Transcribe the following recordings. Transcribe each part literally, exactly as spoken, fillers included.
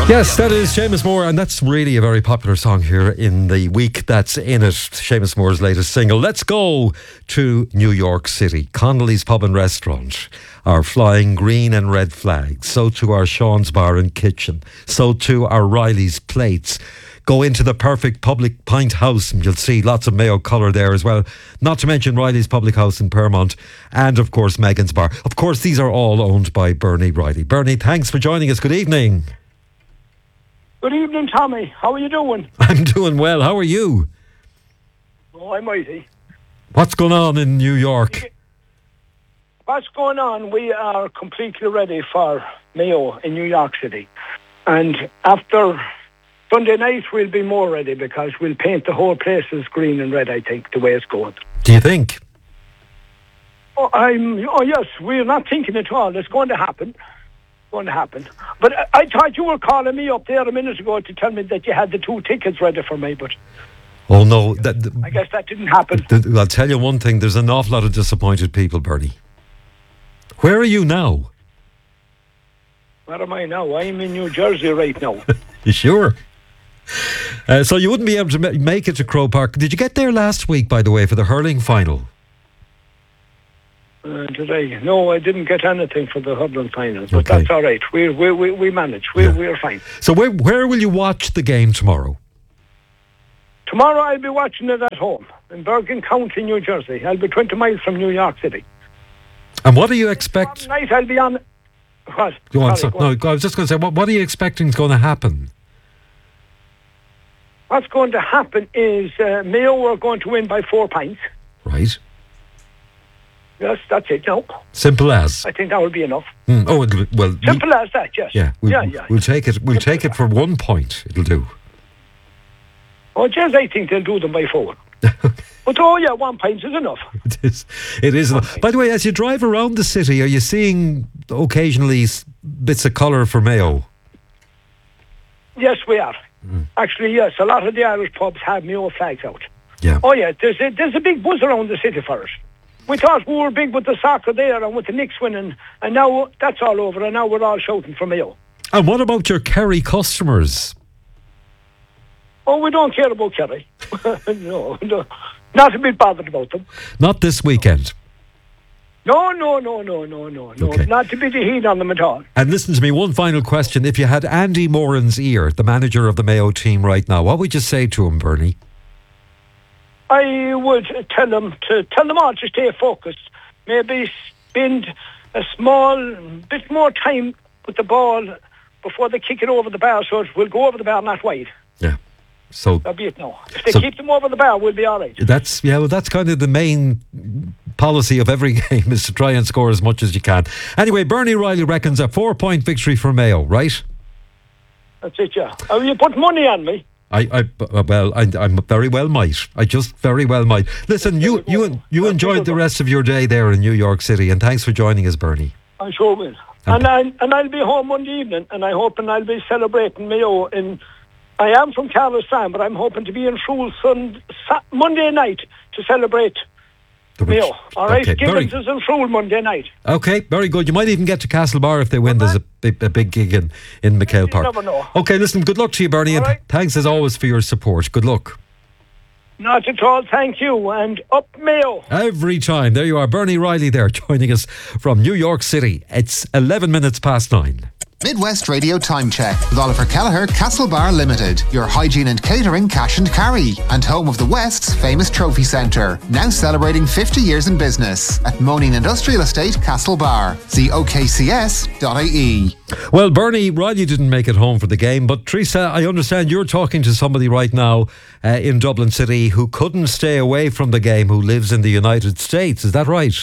Yes, that is Seamus Moore, and that's really a very popular song here in the week that's in it. Seamus Moore's latest single. Let's go to New York City. Connolly's Pub and Restaurant are flying green and red flags. So too are Sean's Bar and Kitchen. So too are Riley's Plates. Go into the Perfect Public Pint House and you'll see lots of Mayo colour there as well. Not to mention Riley's Public House in Permont and, of course, Megan's Bar. Of course, these are all owned by Bernie Riley. Bernie, thanks for joining us. Good evening. Good evening, Tommy. How are you doing? I'm doing well. How are you? Oh, I'm mighty. What's going on in New York? What's going on? We are completely ready for Mayo in New York City. And after Sunday night, we'll be more ready because we'll paint the whole place as green and red, I think, the way it's going. Do you think? Oh, I'm, oh yes, we're not thinking at all. It's going to happen. Going to happen. But I, I thought you were calling me up there a minute ago to tell me that you had the two tickets ready for me, but oh no, that, th- I guess that didn't happen. th- th- I'll tell you one thing, there's an awful lot of disappointed people, Bernie. Where are you now? Where am I now? I'm in New Jersey right now. You sure? Uh, so you wouldn't be able to ma- make it to Croke Park. Did you get there last week, by the way, for the hurling final? Uh, did I? No, I didn't get anything for the hurling final, but Okay. that's all right. We we we, we manage. We Yeah. we're fine. So where where will you watch the game tomorrow? Tomorrow I'll be watching it at home in Bergen County, New Jersey. I'll be twenty miles from New York City. And what do you expect? Tonight I'll be on. What? Go on, Sorry, so, go on. no, I was just going to say, what, what are you expecting is going to happen? What's going to happen is uh, Mayo are going to win by four points. Right. Yes, that's it. No, Simple as. I think that will be enough. Mm, oh, it'll, well, we- Simple as that. Yes. yeah, we'll, yeah, yeah. we'll take it. We'll take it for one point. It'll do. Oh, yes, I think they'll do them by four. But oh yeah, one point is enough. It is. It is. By the way, as you drive around the city, are you seeing occasionally s- bits of colour for Mayo? Yes, we are. Mm. Actually, yes, a lot of the Irish pubs have Mayo flags out. Yeah. Oh yeah, there's a, there's a big buzz around the city for it. We thought we were big with the soccer there and with the Knicks winning, and now that's all over, and now we're all shouting for Mayo. And what about your Kerry customers? Oh, we don't care about Kerry. no, no, not a bit bothered about them. Not this weekend. No, no, no, no, no, no, no. Okay. Not to be the heat on them at all. And listen to me, one final question. If you had Andy Moran's ear, the manager of the Mayo team right now, what would you say to him, Bernie? I would tell them to tell them all to stay focused. Maybe spend a small bit more time with the ball before they kick it over the bar, so it will go over the bar, not wide. Yeah. So That'll be it now. If they So- keep them over the bar, we'll be all right. that's yeah. Well, that's kind of the main policy of every game is to try and score as much as you can. Anyway, Bernie Riley reckons a four-point victory for Mayo. Right? That's it, yeah. Oh, you put money on me. I, I well, I, I'm very well might. I just very well might. Listen, you you you enjoyed the rest of your day there in New York City, and thanks for joining us, Bernie. I sure will. And I and I'll be home Monday evening, and I hope and I'll be celebrating Mayo in. I am from Carlisle, but I'm hoping to be in Shul sun, sa- Monday night to celebrate The Mayo. rich- All right, Okay, very, Gibbons is in Shul Monday night. okay, very good. You might even get to Castlebar if they win. There's a big, a big gig in, in McHale Park. never know. Okay, listen, good luck to you, Bernie, and All right. thanks as always for your support. Good luck. Not at all, thank you, and up Mayo. Every time. There you are, Bernie Riley there joining us from New York City. It's eleven minutes past nine. Midwest Radio Time Check with Oliver Kelleher, Castlebar Limited, your hygiene and catering cash and carry, and home of the West's famous trophy centre. Now celebrating fifty years in business at Moaning Industrial Estate, Castlebar. See o k c s dot i e. Well, Bernie Riley didn't make it home for the game, but Teresa, I understand you're talking to somebody right now uh, in Dublin City who couldn't stay away from the game, who lives in the United States. Is that right?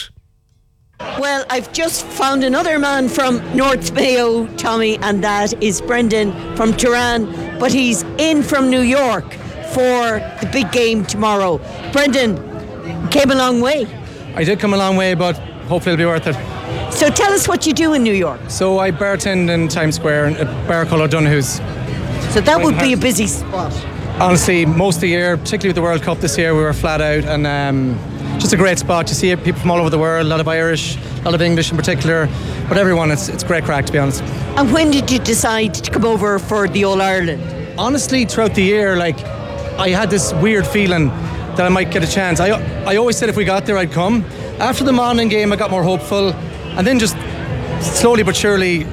Well, I've just found another man from North Mayo, Tommy, and that is Brendan from Turan, but he's in from New York for the big game tomorrow. Brendan, came a long way. I did come a long way, but hopefully it'll be worth it. So tell us what you do in New York. So I bartend in Times Square in a bar called O'Donoghue's. So that would be a busy spot. Honestly, most of the year, particularly with the World Cup this year, we were flat out, and um, just a great spot. You see people from all over the world, a lot of Irish, a lot of English in particular, but everyone, it's it's great crack, to be honest. And when did you decide to come over for the All Ireland? Honestly, throughout the year, like, I had this weird feeling that I might get a chance. I I always said if we got there, I'd come. After the Monaghan game, I got more hopeful, and then just slowly but surely,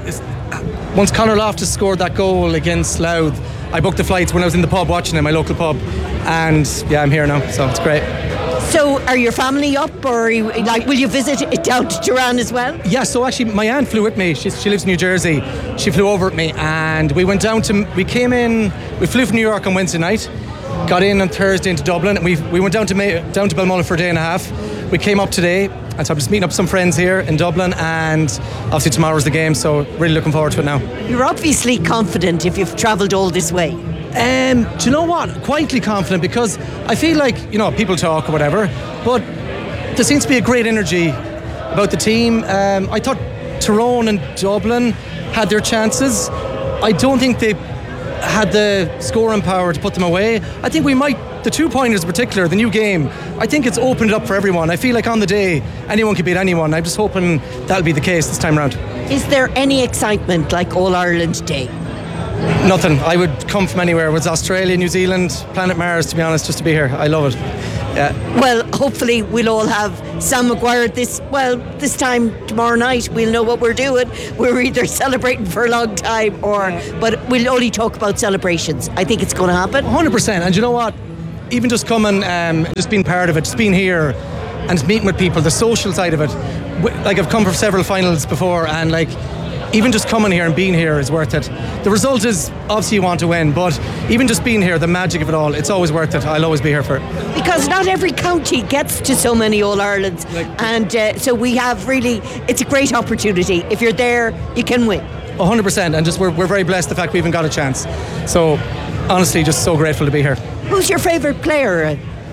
once Conor Loftus scored that goal against Louth, I booked the flights when I was in the pub watching him, my local pub, and yeah, I'm here now, so it's great. So, are your family up, or are you, like, will you visit it down to Tirana as well? Yeah, so actually, my aunt flew with me. She, she lives in New Jersey. She flew over with me, and we went down to. We came in. We flew from New York on Wednesday night, got in on Thursday into Dublin, and we we went down to May, down to Balmulla for a day and a half. We came up today, and so I'm just meeting up some friends here in Dublin, and obviously tomorrow's the game, so really looking forward to it now. You're obviously confident if you've travelled all this way. Um, do you know what? Quietly confident, because I feel like, you know, people talk or whatever, but there seems to be a great energy about the team. Um, I thought Tyrone and Dublin had their chances. I don't think they had the scoring power to put them away. I think we might, the two pointers in particular, the new game, I think it's opened it up for everyone. I feel like on the day, anyone can beat anyone. I'm just hoping that'll be the case this time around. Is there any excitement like All Ireland Day? Nothing. I would come from anywhere. It was Australia, New Zealand, planet Mars, to be honest, just to be here. I love it. Yeah. Well, hopefully we'll all have Sam Maguire this, well, this time tomorrow night. We'll know what we're doing. We're either celebrating for a long time or, but we'll only talk about celebrations. I think it's going to happen. one hundred percent. And you know what? Even just coming, um, just being part of it, just being here and meeting with people, the social side of it. Like, I've come for several finals before, and like, even just coming here and being here is worth it. The result is obviously you want to win, but even just being here, the magic of it all, it's always worth it. I'll always be here for it. Because not every county gets to so many All-Irelands, like, and uh, so we have really, it's a great opportunity. If you're there, you can win. one hundred percent, and just we're, we're very blessed the fact we even got a chance. So honestly, just so grateful to be here. Who's your favourite player?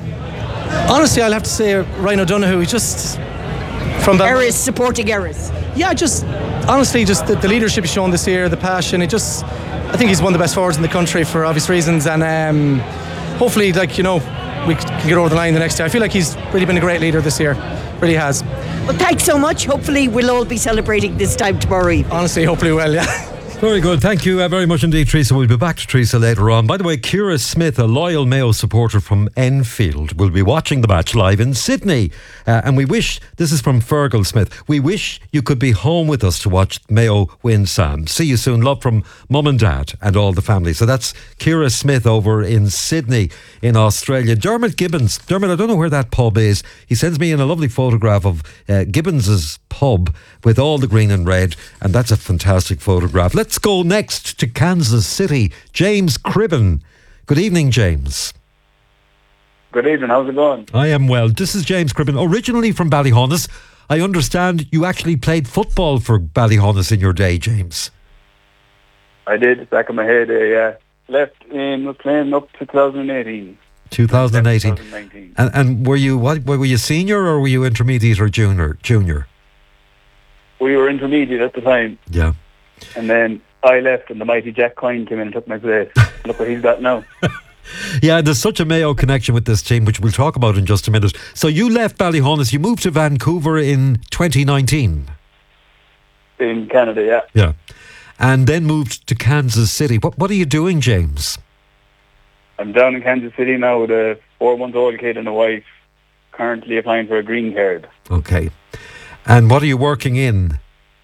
Honestly, I'll have to say Ryan O'Donoghue. He's just from Erris, supporting Erris. Yeah, just honestly, just the, the leadership he's shown this year, the passion. It just, I think he's one of the best forwards in the country for obvious reasons, and um, hopefully, like, you know, we can get over the line the next year. I feel like he's really been a great leader this year, really has. Well, thanks so much. Hopefully, we'll all be celebrating this time tomorrow evening. Honestly, hopefully, well, yeah. Very good. Thank you uh, very much indeed, Teresa. We'll be back to Teresa later on. By the way, Ciara Smith, a loyal Mayo supporter from Enfield, will be watching the match live in Sydney. Uh, and we wish, this is from Fergal Smith, we wish you could be home with us to watch Mayo win, Sam. See you soon. Love from Mum and Dad and all the family. So that's Ciara Smith over in Sydney in Australia. Dermot Gibbons. Dermot, I don't know where that pub is. He sends me in a lovely photograph of uh, Gibbons's pub with all the green and red, and that's a fantastic photograph. Let's go next to Kansas City. James Cribben. Good evening, James. Good evening, how's it going? I am well. This is James Cribben, originally from Ballyhonus. I understand you actually played football for Ballyhonus in your day, James. I did, back in my heyday, yeah. Left in, was playing up to twenty eighteen. twenty eighteen. twenty nineteen. And, and were you what? Were you senior or were you intermediate or junior? Junior. We were intermediate at the time. Yeah. And then I left and the mighty Jack Coyne came in and took my place. Look what he's got now. Yeah, there's such a Mayo connection with this team, which we'll talk about in just a minute. So you left Ballyhonus, you moved to Vancouver in twenty nineteen. In Canada, yeah. Yeah. And then moved to Kansas City. What What are you doing, James? I'm down in Kansas City now with a four-month-old kid and a wife, currently applying for a green card. Okay. And what are you working in?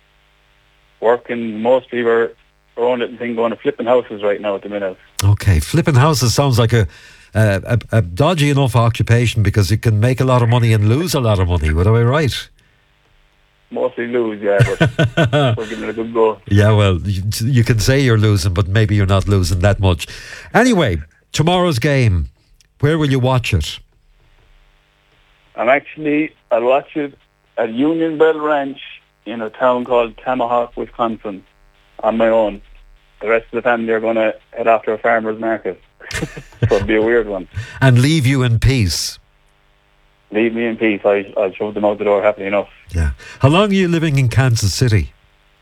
Working mostly, we're our own little thing going to flipping houses right now at the minute. Okay, flipping houses sounds like a, a, a, a dodgy enough occupation because you can make a lot of money and lose a lot of money. What am I right? Mostly lose, yeah, but we're giving it a good go. Yeah, well, you, you can say you're losing, but maybe you're not losing that much. Anyway, tomorrow's game, where will you watch it? I'm actually, I'll watch it at Union Bell Ranch in a town called Tomahawk, Wisconsin, on my own. The rest of the family are going to head off to a farmer's market. So it'll be a weird one. And leave you in peace. Leave me in peace. I, I'll shove them out the door happily enough. Yeah. How long are you living in Kansas City?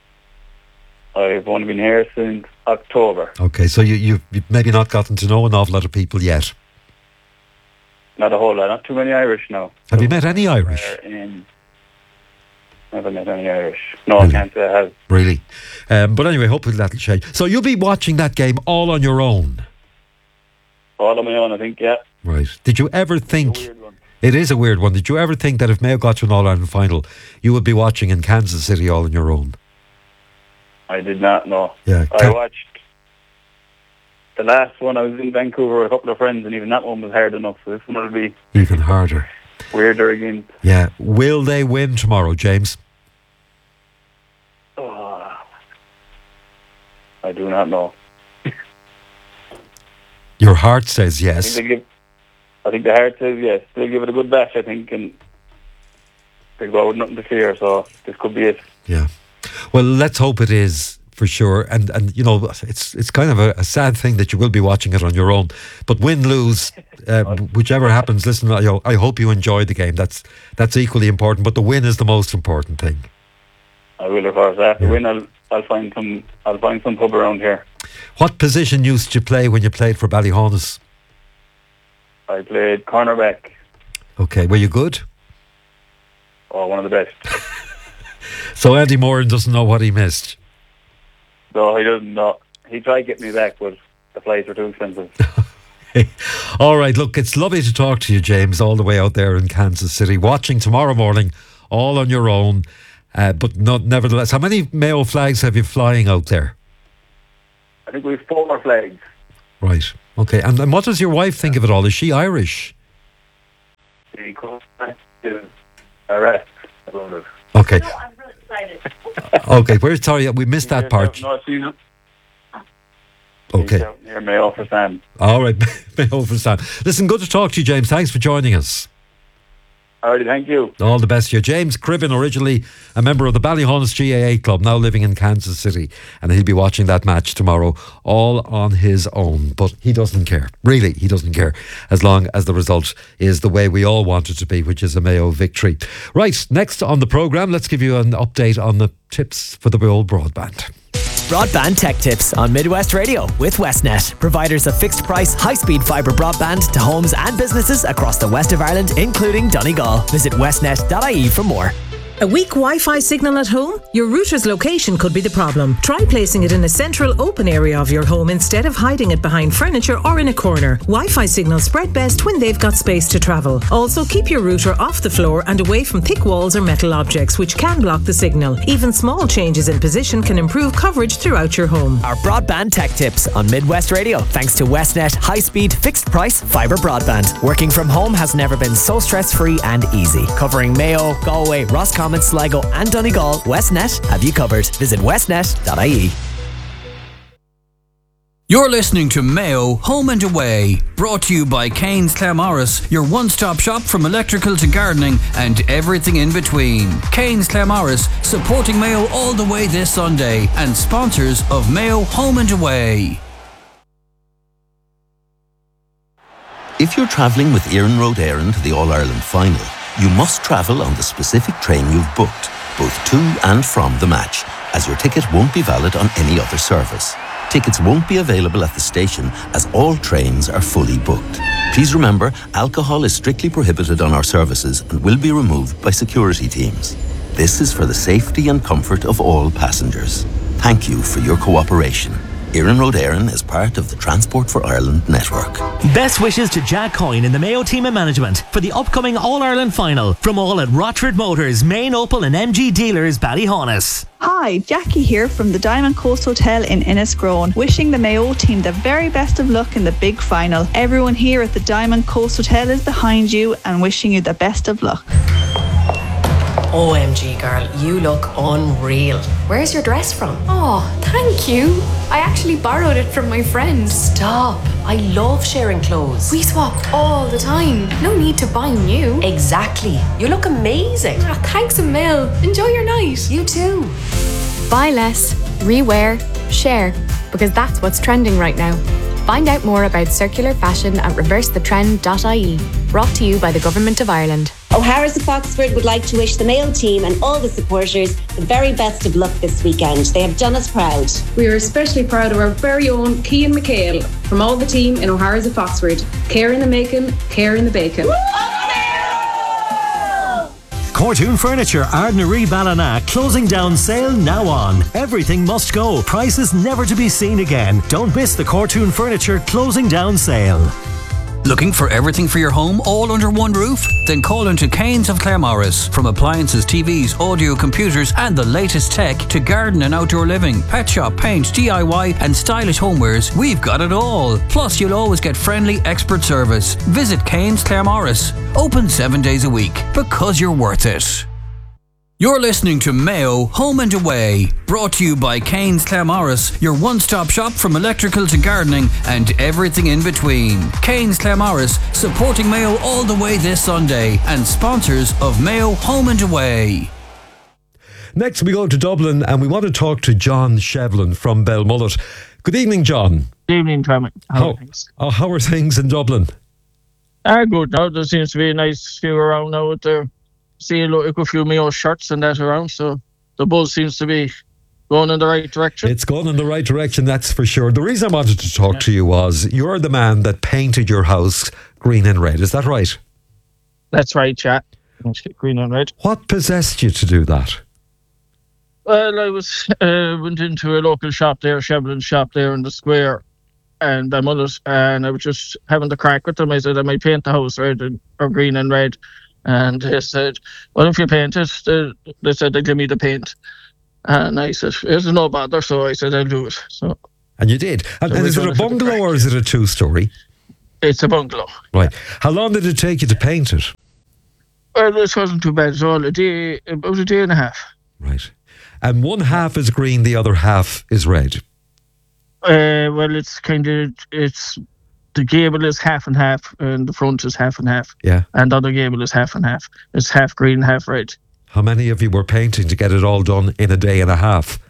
I've only been here since October. Okay, so you, you've, you've maybe not gotten to know an awful lot of people yet. Not a whole lot. Not too many Irish now. Have you met any Irish? Uh, in, never met any Irish. No, Really? I can't say I have. Really? Um, but anyway, hopefully that'll change. So you'll be watching that game all on your own? All on my own, I think, yeah. Right. Did you ever think... It's a weird one. It is a weird one. Did you ever think that if Mayo got to an All-Ireland final, you would be watching in Kansas City all on your own? I did not know. Yeah. I watched the last one. I was in Vancouver with a couple of friends, and even that one was hard enough. So this one will be Even harder. weirder again. Yeah. Will they win tomorrow, James? Oh, I do not know. Your heart says I yes. think, they give, I think the heart says yes. They'll give it a good bash, I think, and they'll go out with nothing to fear. So this could be it. Yeah. Well, let's hope it is for sure. And and you know, it's it's kind of a, a sad thing that you will be watching it on your own. But win, lose, uh, whichever happens. Listen, I, I hope you enjoy the game. That's that's equally important. But the win is the most important thing. I will, of course. After Yeah. win, I'll I'll find some I'll find some pub around here. What position used you play when you played for Ballyhonus? I played cornerback. Okay, were you good? Oh, one of the best. So Andy Moran doesn't know what he missed. No, he doesn't know. He tried to get me back, but the flights were too expensive. All right, look, it's lovely to talk to you, James, all the way out there in Kansas City. Watching tomorrow morning, all on your own. Uh, but not, nevertheless, how many Mayo flags have you flying out there? I think we have four flags. Right, okay. And, and what does your wife think of it all? Is she Irish? The cornerback is Iraq. I love it. Okay. I'm really excited. Okay, we're sorry, we missed that part. No, she's, Okay. she's out near Mayo for Sam. All right, Mayo for Sam. Listen, good to talk to you, James. Thanks for joining us. Alrighty, thank you. All the best to you. James Criven, originally a member of the Ballyhonus G A A club, now living in Kansas City, and he'll be watching that match tomorrow all on his own. But he doesn't care. Really, he doesn't care, as long as the result is the way we all want it to be, which is a Mayo victory. Right, next on the programme, let's give you an update on the tips for the old broadband. Broadband Tech Tips on Midwest Radio with Westnet, providers of fixed price, high speed fibre broadband to homes and businesses across the west of Ireland, including Donegal. Visit westnet dot I E for more. A weak Wi-Fi signal at home? Your router's location could be the problem. Try placing it in a central open area of your home instead of hiding it behind furniture or in a corner. Wi-Fi signals spread best when they've got space to travel. Also, keep your router off the floor and away from thick walls or metal objects, which can block the signal. Even small changes in position can improve coverage throughout your home. Our Broadband Tech Tips on Midwest Radio, thanks to Westnet high speed, fixed price fibre broadband. Working from home has never been so stress free and easy. Covering Mayo, Galway, Roscommon, Sligo and Donegal, Westnet have you covered. Visit westnet dot I E. You're listening to Mayo Home and Away, brought to you by Kane's Claremorris, your one-stop shop from electrical to gardening and everything in between. Kane's Claremorris, supporting Mayo all the way this Sunday, and sponsors of Mayo Home and Away. If you're travelling with Éireann Road Éireann to the All-Ireland final, you must travel on the specific train you've booked, both to and from the match, as your ticket won't be valid on any other service. Tickets won't be available at the station as all trains are fully booked. Please remember, alcohol is strictly prohibited on our services and will be removed by security teams. This is for the safety and comfort of all passengers. Thank you for your cooperation. Éireann Road Éireann is part of the Transport for Ireland network. Best wishes to Jack Coyne in the Mayo team and management for the upcoming All-Ireland final from all at Rochford Motors, main Opel and M G dealers, Ballyhonus. Hi, Jackie here from the Diamond Coast Hotel in Innisgrone, wishing the Mayo team the very best of luck in the big final. Everyone here at the Diamond Coast Hotel is behind you and wishing you the best of luck. O M G girl, you look unreal. Where's your dress from? Oh, thank you. I actually borrowed it from my friend. Stop. I love sharing clothes. We swap all the time. No need to buy new. Exactly. You look amazing. Oh, thanks a mil. Enjoy your night. You too. Buy less, rewear, share, because that's what's trending right now. Find out more about circular fashion at reverse the trend dot I E. Brought to you by the Government of Ireland. O'Hara's of Foxford would like to wish the Mayo team and all the supporters the very best of luck this weekend. They have done us proud. We are especially proud of our very own Cian McHale from all the team in O'Hara's of Foxford. Care in the making, care in the bacon. Cortoon Furniture, Ardnaree Ballina, closing down sale now on. Everything must go. Prices never to be seen again. Don't miss the Cortoon Furniture closing down sale. Looking for everything for your home all under one roof? Then call into Kane's of Claremorris. From appliances, T Vs, audio, computers and the latest tech to garden and outdoor living, pet shop, paint, D I Y and stylish homewares, we've got it all. Plus you'll always get friendly expert service. Visit Kane's Claremorris. Open seven days a week because you're worth it. You're listening to Mayo Home and Away, brought to you by Kane's Claremorris, your one-stop shop from electrical to gardening and everything in between. Kane's Claremorris, supporting Mayo all the way this Sunday and sponsors of Mayo Home and Away. Next we go to Dublin and we want to talk to John Shevlin from Belmullet. Good evening, John. Good evening, Tommy. How, how are things? Oh, how are things in Dublin? Ah, good. Now there seems to be a nice few around now with the see like a few Mayo shirts and that around, so the buzz seems to be going in the right direction. It's going in the right direction, that's for sure. The reason I wanted to talk yeah. to you was you're the man that painted your house green and red, is that right? That's right, yeah. Green and red. What possessed you to do that? Well, I was uh, went into a local shop there, Shevlin's shop there in the square, and Belmullet, and I was just having the crack with them. I said I might paint the house red and, or green and red. And they said, well, if you paint it, they, they said they'd give me the paint. And I said, it's no bother. So I said, I'll do it. So, and you did. And, so and is it a bungalow or is it a two-storey? It's a bungalow. Right. How long did it take you to paint it? Well, this wasn't too bad at all. A day, about a day and a half. Right. And one half is green, the other half is red? Uh, well, it's kind of, it's... The gable is half and half, and the front is half and half. Yeah. And the other gable is half and half. It's half green, half red. How many of you were painting to get it all done in a day and a half?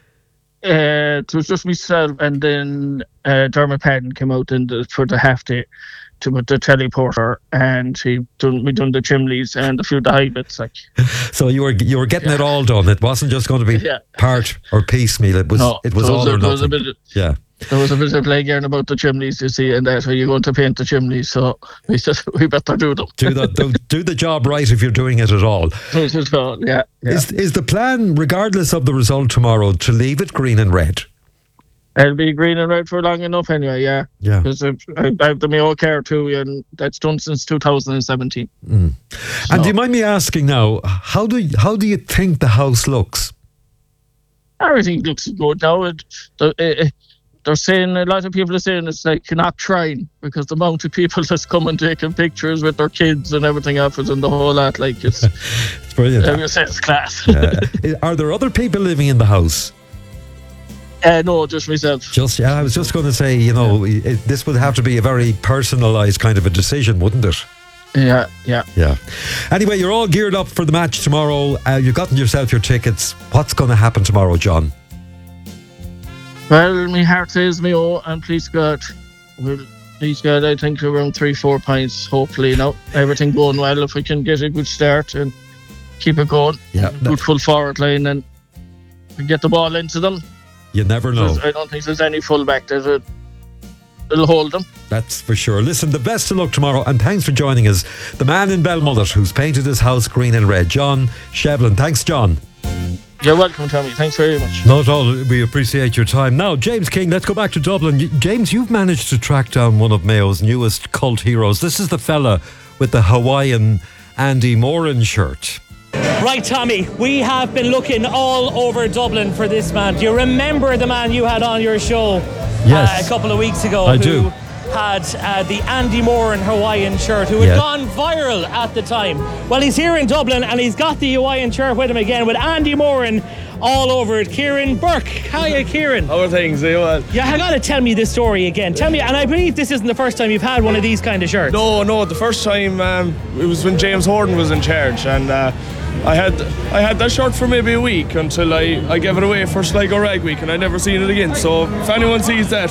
Uh, it was just myself, and then uh, Dermot Padden came out in the, for the half day to put the teleporter, and he done we done the chimneys and a few of the high bits. Like. So you were you were getting yeah. it all done. It wasn't just going to be yeah. part or piecemeal. It was no, it was all a, or nothing. Was a bit of, yeah. There was a bit of playground about the chimneys, you see, and that's where you're going to paint the chimneys. So we said we better do them. do the do, do the job right if you're doing it at all. yeah, yeah. Is is the plan, regardless of the result tomorrow, to leave it green and red? It'll be green and red for long enough anyway. Yeah. Yeah. Because I, I have the Mayo Care too, and that's done since two thousand seventeen. Mm. So. And do you mind me asking now, how do you, how do you think the house looks? Everything looks good now. It, it, it, They're saying, a lot of people are saying it's like you're not trying because the amount of people that's coming taking pictures with their kids and everything else and the whole lot, like it's, it's brilliant. Everyone says it's class. uh, are there other people living in the house? Uh, no, just myself. Just yeah, I was just going to say, you know, it, this would have to be a very personalised kind of a decision, wouldn't it? Yeah, yeah. Yeah. Anyway, you're all geared up for the match tomorrow. Uh, you've gotten yourself your tickets. What's going to happen tomorrow, John? Well, my heart says Mayo, and please God, well, please God, I think around three, four pints, hopefully, you know, everything going well. If we can get a good start and keep it going, yeah, good full forward line, and get the ball into them. You never know. I don't think there's any fullback that will, will hold them. That's for sure. Listen, the best of luck tomorrow, and thanks for joining us. The man in Belmullet who's painted his house green and red, John Shevlin. Thanks, John. You're welcome, Tommy. Thanks very much. Not at all. We appreciate your time. Now, James King, let's go back to Dublin. James, you've managed to track down one of Mayo's newest cult heroes. This is the fella with the Hawaiian Andy Moran shirt. Right, Tommy, we have been looking all over Dublin for this man. Do you remember the man you had on your show yes. uh, a couple of weeks ago? I who do. had uh, the Andy Moran Hawaiian shirt, who had yeah. gone viral at the time. Well, he's here in Dublin and he's got the Hawaiian shirt with him again with Andy Moran all over it. Kieran Burke. Hiya, Kieran. How are things? Are you well? Yeah, you got to tell me this story again. Tell me, and I believe this isn't the first time you've had one of these kind of shirts. No, no, the first time um, it was when James Horton was in charge, and uh, I had I had that shirt for maybe a week until I, I gave it away for Sligo Rag Week, and I never seen it again. So if anyone sees that,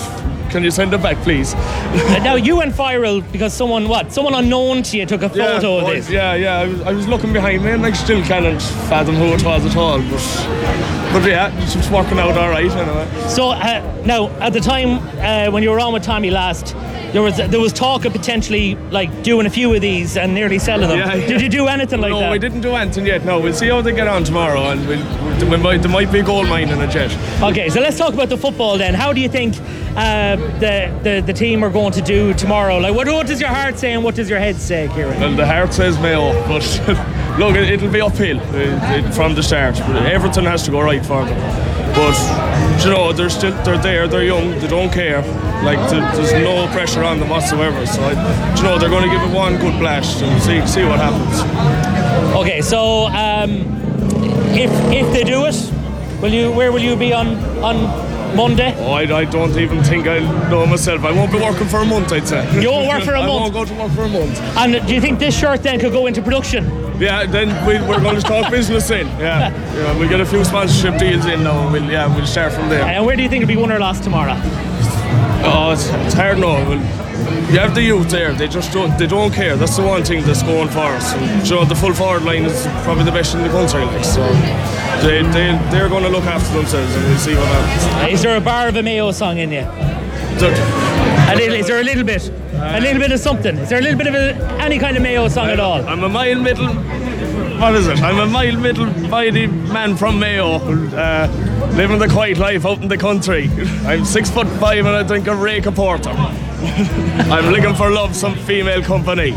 can you send it back, please? Now you went viral because someone, what? Someone unknown to you took a photo yeah, of well, this. Yeah, yeah. I was, I was looking behind me and I still can't fathom who it was at all. But, but yeah, it's just working out all right anyway. So uh, now, at the time uh, when you were on with Tommy last, there was there was talk of potentially like doing a few of these and nearly selling them. Yeah, yeah. Did you do anything like no, that? No, we didn't do anything yet. No, we'll see how they get on tomorrow, and we'll, we might, there might be a gold mine in it yet. Okay, so let's talk about the football then. How do you think uh, the, the the team are going to do tomorrow? Like, what, what does your heart say and what does your head say, Kieran? Well, the heart says Mayo, but look, it, it'll be uphill it, it, from the start. But everything has to go right for them. But you know, they're still they're there. They're young. They don't care. Like there's no pressure on them whatsoever. So I, you know, they're going to give it one good blast and see see what happens. Okay, so um, if if they do it, will you? Where will you be on on Monday? Oh, I, I don't even think I know myself. I won't be working for a month, I'd say. You won't work for a month? I won't go to work for a month. And do you think this shirt then could go into production? Yeah, then we, we're going to talk business in. Yeah, yeah, we'll get a few sponsorship deals in now. And we'll yeah, we'll start from there. And where do you think it'll be won or lost tomorrow? Oh, it's, it's hard now. Well, you have the youth there. They just don't. They don't care. That's the one thing that's going for us. And, you know, the full forward line is probably the best in the country. Like so, they they they're going to look after themselves, and we'll see what happens. Is there a bar of a Mayo song in you? There, a little, is there a little bit? A little bit of something? Is there a little bit of a, any kind of Mayo song I, at all? I'm a mile middle. What is it? I'm a mild middle mighty man from Mayo, uh, living the quiet life out in the country. I'm six foot five and I drink a rake of porter. I'm looking for love, some female company.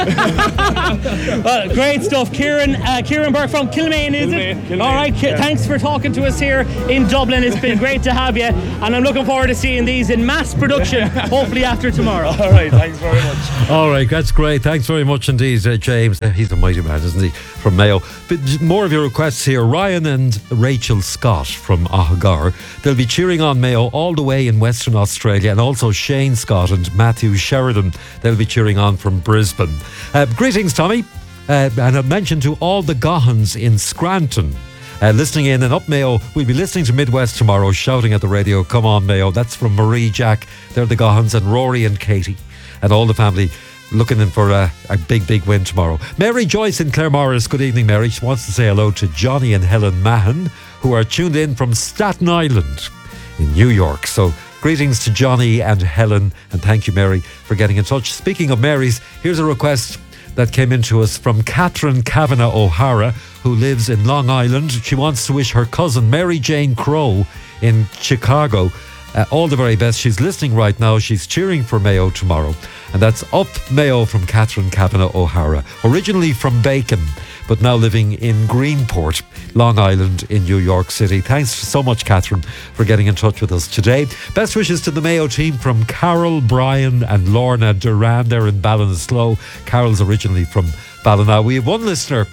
Well, great stuff, Kieran. Uh, Kieran Burke from Kilmaine, is Kilmaine, it? Kilmaine, All right, yeah. Thanks for talking to us here in Dublin. It's been great to have you, and I'm looking forward to seeing these in mass production, hopefully after tomorrow. All right, thanks very much. All right, that's great. Thanks very much indeed, uh, James. Uh, he's a mighty man, isn't he, from Mayo. But more of your requests here. Ryan and Rachel Scott from Ahagar. They'll be cheering on Mayo all the way in Western Australia, and also Shane Scott and Matthew Sheridan. They'll be cheering on from Brisbane. Uh, greetings, Tommy. Uh, and a mention to all the Gohans in Scranton. Uh, listening in and up Mayo. We'll be listening to Midwest tomorrow, shouting at the radio, come on Mayo. That's from Marie, Jack. They're the Gohans, and Rory and Katie and all the family looking in for a, a big, big win tomorrow. Mary Joyce in Claremorris. Good evening, Mary. She wants to say hello to Johnny and Helen Mahan, who are tuned in from Staten Island in New York. So greetings to Johnny and Helen, and thank you, Mary, for getting in touch. Speaking of Marys, here's a request that came into us from Catherine Kavanagh O'Hara, who lives in Long Island. She wants to wish her cousin Mary Jane Crow in Chicago uh, all the very best. She's listening right now. She's cheering for Mayo tomorrow. And that's Up Mayo from Catherine Kavanagh O'Hara, originally from Bacon, but now living in Greenport, Long Island in New York City. Thanks so much, Catherine, for getting in touch with us today. Best wishes to the Mayo team from Carol, Brian and Lorna Duran there in Ballinasloe. Carol's originally from Ballina. We have one listener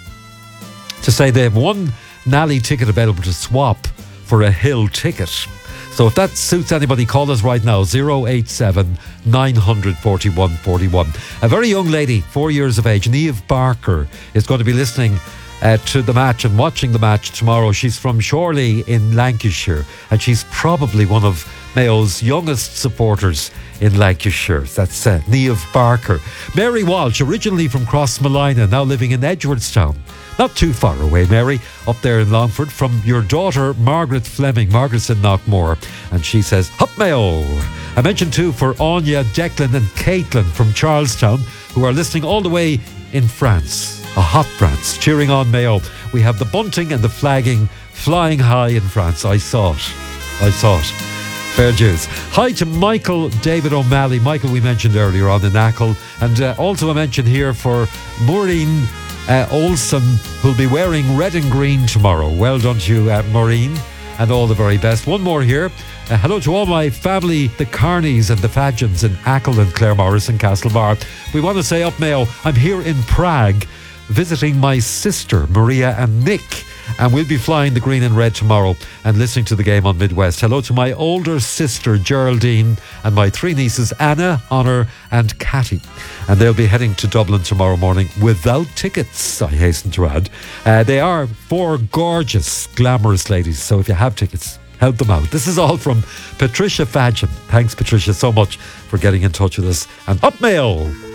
to say they have one Nally ticket available to swap for a Hill ticket. So if that suits anybody, call us right now, zero eight seven, nine hundred, forty-one forty-one. A very young lady, four years of age, Niamh Barker, is going to be listening uh, to the match and watching the match tomorrow. She's from Shorley in Lancashire, and she's probably one of Mayo's youngest supporters in Lancashire. That's uh, Niamh Barker. Mary Walsh, originally from Crossmolina, now living in Edgeworthstown. Not too far away, Mary, up there in Longford, from your daughter, Margaret Fleming. Margaret's in Knockmore, and she says, Hup Mayo! I mentioned too for Anya, Declan and Caitlin from Charlestown, who are listening all the way in France, a hot France, cheering on Mayo. We have the bunting and the flagging flying high in France. I saw it. I saw it. Fair dues. Hi to Michael David O'Malley. Michael we mentioned earlier on in Achill. And uh, also a mention here for Maureen Uh, Olson, who'll be wearing red and green tomorrow. Well done to you, uh, Maureen, and all the very best. One more here. Uh, hello to all my family, the Carneys and the Fadgens in Achill and Claremorris and Castlebar. We want to say up Mayo, I'm here in Prague visiting my sister, Maria and Nick, and we'll be flying the green and red tomorrow and listening to the game on Midwest. Hello to my older sister, Geraldine, and my three nieces, Anna, Honor and Catty. And they'll be heading to Dublin tomorrow morning without tickets, I hasten to add. Uh, they are four gorgeous, glamorous ladies, so if you have tickets, help them out. This is all from Patricia Fadgen. Thanks, Patricia, so much for getting in touch with us. And up Mayo!